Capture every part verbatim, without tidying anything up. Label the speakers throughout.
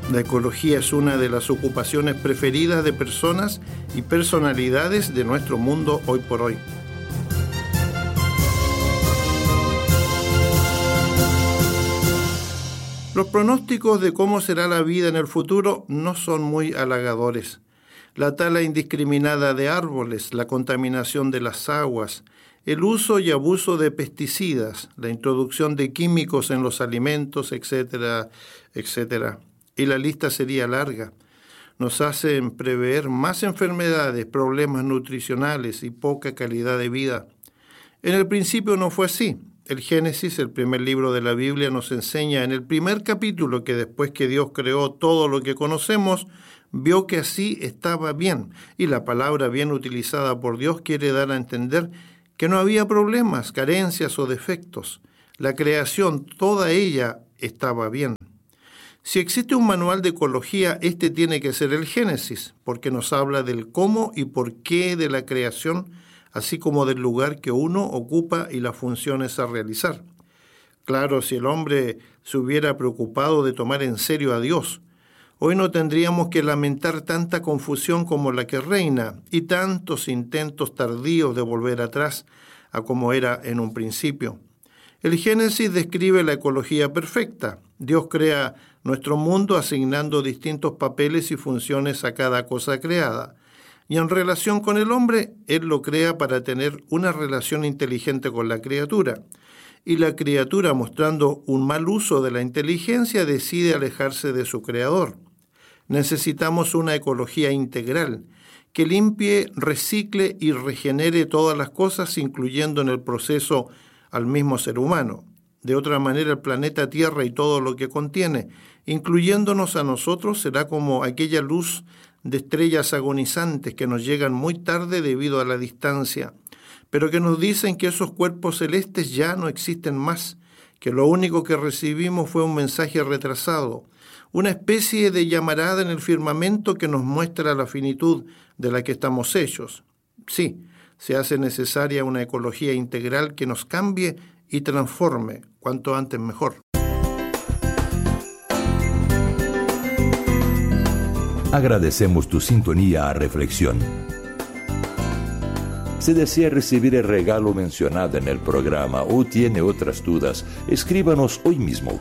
Speaker 1: La ecología es una de las ocupaciones preferidas de personas y personalidades de nuestro mundo hoy por hoy. Los pronósticos de cómo será la vida en el futuro no son muy halagadores. La tala indiscriminada de árboles, la contaminación de las aguas, el uso y abuso de pesticidas, la introducción de químicos en los alimentos, etcétera, etcétera. Y la lista sería larga. Nos hacen prever más enfermedades, problemas nutricionales y poca calidad de vida. En el principio no fue así. El Génesis, el primer libro de la Biblia, nos enseña en el primer capítulo que después que Dios creó todo lo que conocemos, vio que así estaba bien. Y la palabra bien utilizada por Dios quiere dar a entender que no había problemas, carencias o defectos. La creación, toda ella, estaba bien. Si existe un manual de ecología, este tiene que ser el Génesis, porque nos habla del cómo y por qué de la creación, así como del lugar que uno ocupa y las funciones a realizar. Claro, si el hombre se hubiera preocupado de tomar en serio a Dios, hoy no tendríamos que lamentar tanta confusión como la que reina y tantos intentos tardíos de volver atrás a como era en un principio. El Génesis describe la ecología perfecta. Dios crea nuestro mundo asignando distintos papeles y funciones a cada cosa creada. Y en relación con el hombre, Él lo crea para tener una relación inteligente con la criatura. Y la criatura, mostrando un mal uso de la inteligencia, decide alejarse de su creador. Necesitamos una ecología integral que limpie, recicle y regenere todas las cosas, incluyendo en el proceso al mismo ser humano. De otra manera, el planeta Tierra y todo lo que contiene, incluyéndonos a nosotros, será como aquella luz de estrellas agonizantes que nos llegan muy tarde debido a la distancia, pero que nos dicen que esos cuerpos celestes ya no existen más, que lo único que recibimos fue un mensaje retrasado, una especie de llamarada en el firmamento que nos muestra la finitud de la que estamos hechos. Sí, se hace necesaria una ecología integral que nos cambie y transforme, cuanto antes mejor.
Speaker 2: Agradecemos tu sintonía a Reflexión. Si desea recibir el regalo mencionado en el programa o tiene otras dudas, escríbanos hoy mismo.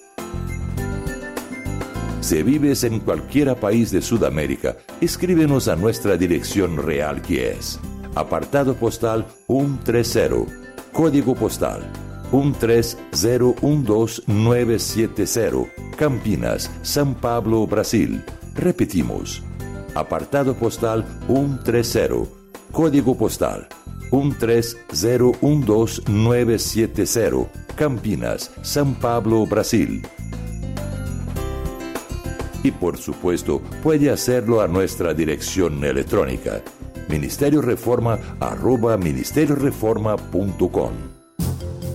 Speaker 2: Si vives en cualquier país de Sudamérica, escríbenos a nuestra dirección real, que es apartado postal ciento treinta, código postal uno tres cero uno dos nueve siete cero, Campinas, São Paulo, Brasil. Repetimos, apartado postal ciento treinta, código postal uno tres cero uno dos nueve siete cero, Campinas, São Paulo, Brasil. Y por supuesto, puede hacerlo a nuestra dirección electrónica, ministerio reforma arroba ministerio reforma punto com.